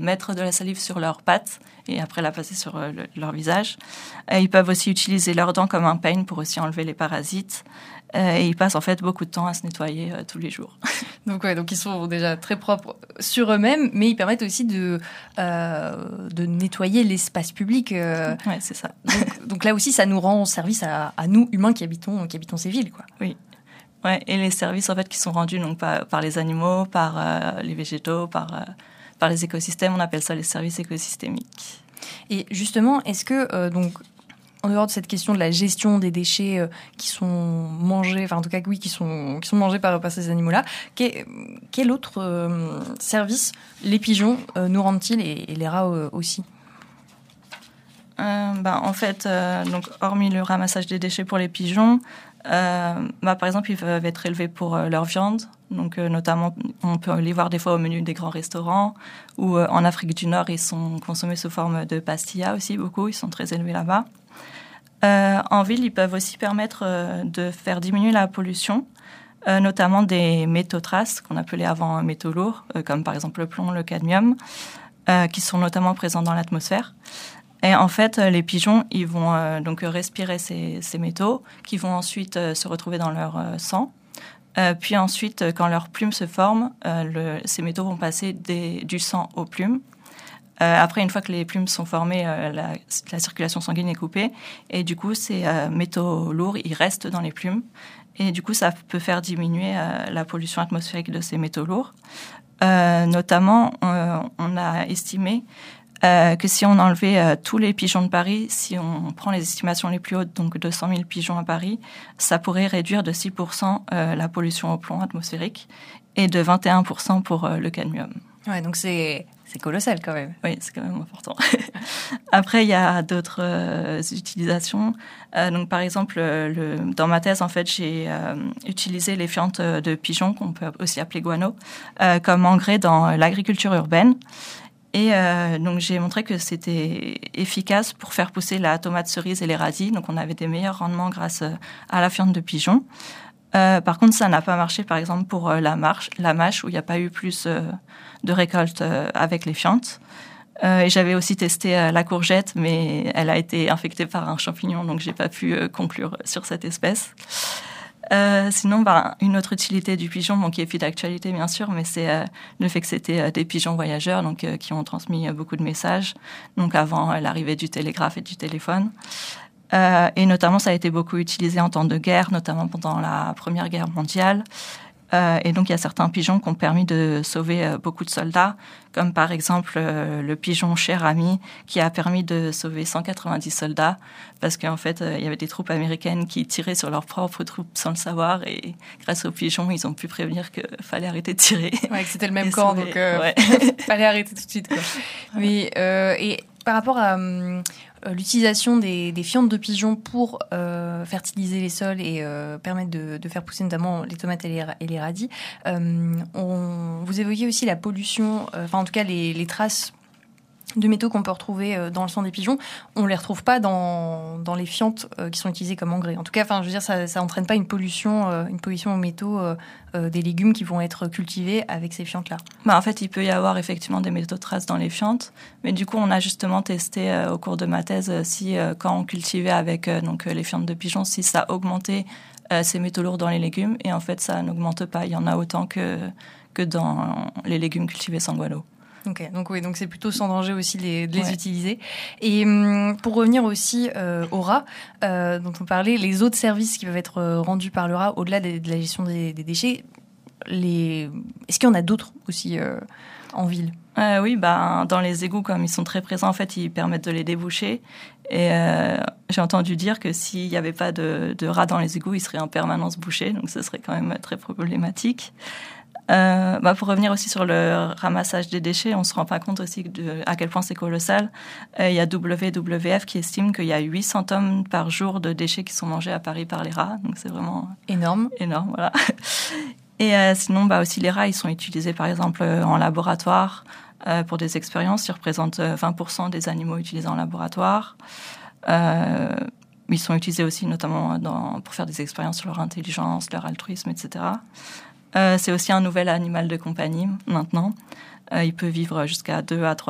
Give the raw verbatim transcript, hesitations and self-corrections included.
mettre de la salive sur leurs pattes et après la passer sur euh, le, leur visage. Euh, ils peuvent aussi utiliser leurs dents comme un peigne pour aussi enlever les parasites. Euh, et ils passent en fait beaucoup de temps à se nettoyer euh, tous les jours. Donc, ouais, donc ils sont déjà très propres sur eux-mêmes, mais ils permettent aussi de, euh, de nettoyer l'espace public. Euh, oui, c'est ça. Donc, donc là aussi, ça nous rend service à, à nous, humains, qui habitons, qui habitons ces villes, quoi. Oui. Ouais, et les services en fait, qui sont rendus donc, par, par les animaux, par euh, les végétaux, par, euh, par les écosystèmes, on appelle ça les services écosystémiques. Et justement, est-ce que... Euh, donc, en dehors de cette question de la gestion des déchets euh, qui sont mangés, enfin en tout cas oui, qui sont qui sont mangés par, par ces animaux-là, quel, quel autre euh, service les pigeons euh, nous rendent-ils et, et les rats euh, aussi? euh, bah, En fait, euh, donc hormis le ramassage des déchets pour les pigeons, euh, bah, par exemple, ils peuvent être élevés pour euh, leur viande. Donc, euh, notamment, on peut les voir des fois au menu des grands restaurants. Ou euh, en Afrique du Nord, ils sont consommés sous forme de pastillas aussi beaucoup. Ils sont très élevés là-bas. Euh, en ville, ils peuvent aussi permettre euh, de faire diminuer la pollution, euh, notamment des métaux traces qu'on appelait avant métaux lourds, euh, comme par exemple le plomb, le cadmium, euh, qui sont notamment présents dans l'atmosphère. Et en fait, les pigeons, ils vont euh, donc respirer ces, ces métaux, qui vont ensuite euh, se retrouver dans leur euh, sang. Euh, puis ensuite, quand leurs plumes se forment, euh, le, ces métaux vont passer des, du sang aux plumes. Euh, après, une fois que les plumes sont formées, euh, la, la circulation sanguine est coupée. Et du coup, ces euh, métaux lourds, ils restent dans les plumes. Et du coup, ça peut faire diminuer euh, la pollution atmosphérique de ces métaux lourds. Euh, notamment, euh, on a estimé euh, que si on enlevait euh, tous les pigeons de Paris, si on prend les estimations les plus hautes, donc deux cent mille pigeons à Paris, ça pourrait réduire de six pour cent euh, la pollution au plomb atmosphérique et de vingt et un pour cent pour euh, le cadmium. Ouais, donc c'est... C'est colossal quand même. Oui, c'est quand même important. Après, il y a d'autres euh, utilisations. Euh, donc, par exemple, le, dans ma thèse, en fait, j'ai euh, utilisé les fientes de pigeons, qu'on peut aussi appeler guano, euh, comme engrais dans l'agriculture urbaine. Et euh, donc, j'ai montré que c'était efficace pour faire pousser la tomate cerise et les radis. Donc, on avait des meilleurs rendements grâce à la fiente de pigeon. Euh, par contre, ça n'a pas marché, par exemple, pour euh, la, marche, la mâche, où il n'y a pas eu plus euh, de récolte euh, avec les fientes. Euh, et j'avais aussi testé euh, la courgette, mais elle a été infectée par un champignon, donc je n'ai pas pu euh, conclure sur cette espèce. Euh, sinon, bah, une autre utilité du pigeon, bon, qui est plus d'actualité, bien sûr, mais c'est euh, le fait que c'était euh, des pigeons voyageurs, donc euh, qui ont transmis euh, beaucoup de messages, donc avant euh, l'arrivée du télégraphe et du téléphone. Euh, et notamment, ça a été beaucoup utilisé en temps de guerre, notamment pendant la Première Guerre mondiale. Euh, et donc, il y a certains pigeons qui ont permis de sauver euh, beaucoup de soldats, comme par exemple euh, le pigeon Cher Ami, qui a permis de sauver cent quatre-vingt-dix soldats, parce qu'en fait, euh, il y avait des troupes américaines qui tiraient sur leurs propres troupes sans le savoir, et grâce aux pigeons, ils ont pu prévenir qu'il fallait arrêter de tirer. Ouais, que c'était le même camp, sauver. Donc euh, ouais. fallait arrêter tout de suite, quoi. Mais, euh, et par rapport à... Hum, l'utilisation des, des fientes de pigeons pour euh, fertiliser les sols et euh, permettre de, de faire pousser notamment les tomates et les, et les radis. Euh, on, vous évoquiez aussi la pollution, euh, enfin en tout cas les, les traces de métaux qu'on peut retrouver dans le sang des pigeons. On ne les retrouve pas dans, dans les fientes euh, qui sont utilisées comme engrais. En tout cas, je veux dire, ça n'entraîne pas une pollution, euh, une pollution aux métaux euh, euh, des légumes qui vont être cultivés avec ces fientes-là. Bah, en fait, il peut y avoir effectivement des métaux traces dans les fientes, mais du coup, on a justement testé euh, au cours de ma thèse si euh, quand on cultivait avec euh, donc, les fientes de pigeons, si ça augmentait euh, ces métaux lourds dans les légumes. Et en fait, ça n'augmente pas. Il y en a autant que, que dans les légumes cultivés sans guano. Ok, donc oui, donc c'est plutôt sans danger aussi de les, de les ouais. utiliser. Et hum, pour revenir aussi euh, au rat, euh, dont on parlait, les autres services qui peuvent être rendus par le rat, au-delà de, de la gestion des, des déchets, les... est-ce qu'il y en a d'autres aussi euh, en ville ? euh, Oui, bah, dans les égouts, comme ils sont très présents, en fait, ils permettent de les déboucher. Et euh, j'ai entendu dire que s'il n'y avait pas de, de rats dans les égouts, ils seraient en permanence bouchés, donc ce serait quand même très problématique. Euh, bah pour revenir aussi sur le ramassage des déchets, on ne se rend pas compte aussi de, à quel point c'est colossal. Euh, il y a W W F qui estime qu'il y a huit cents tonnes par jour de déchets qui sont mangés à Paris par les rats. Donc c'est vraiment énorme. énorme, voilà. Et euh, sinon, bah aussi les rats, ils sont utilisés par exemple en laboratoire euh, pour des expériences. Ils représentent vingt pour cent des animaux utilisés en laboratoire. Euh, ils sont utilisés aussi notamment dans, pour faire des expériences sur leur intelligence, leur altruisme, et cetera. Euh, c'est aussi un nouvel animal de compagnie maintenant. Euh, il peut vivre jusqu'à deux à trois